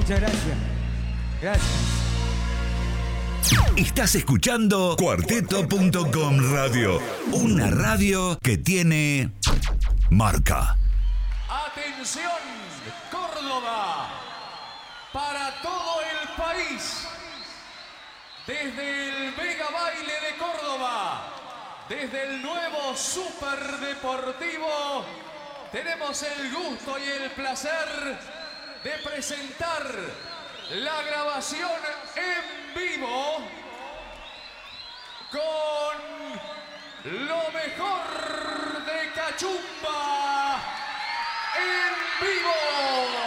Muchas gracias. Gracias. Estás escuchando Cuarteto.com Radio, una radio que tiene marca. Atención, Córdoba, para todo el país, desde el Vega Baile de Córdoba, desde el nuevo Superdeportivo, tenemos el gusto y el placer de presentar la grabación en vivo con lo mejor de Cachumba en vivo.